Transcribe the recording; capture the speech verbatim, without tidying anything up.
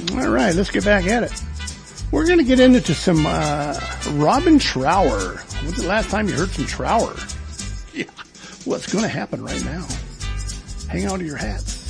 All right, let's get back at it. We're going to get into some uh Robin Trower. When's the last time you heard some Trower? Yeah, what's going to happen right now? Hang on to your hats.